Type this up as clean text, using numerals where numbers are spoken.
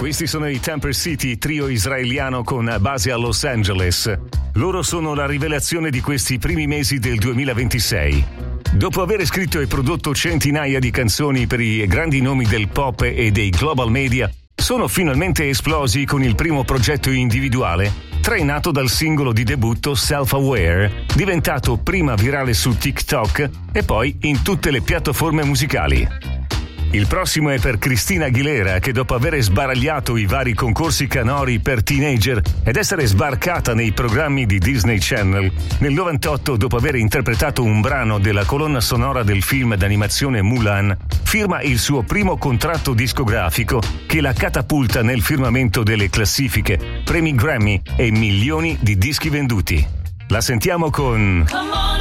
Questi sono i Temper City, trio israeliano con base a Los Angeles. Loro sono la rivelazione di questi primi mesi del 2026. Dopo aver scritto e prodotto centinaia di canzoni per i grandi nomi del pop e dei global media, sono finalmente esplosi con il primo progetto individuale, trainato dal singolo di debutto Self Aware, diventato prima virale su TikTok e poi in tutte le piattaforme musicali. Il prossimo è per Christina Aguilera, che dopo aver sbaragliato i vari concorsi canori per teenager ed essere sbarcata nei programmi di Disney Channel, nel 98, dopo aver interpretato un brano della colonna sonora del film d'animazione Mulan, firma il suo primo contratto discografico che la catapulta nel firmamento delle classifiche, premi Grammy e milioni di dischi venduti. La sentiamo con...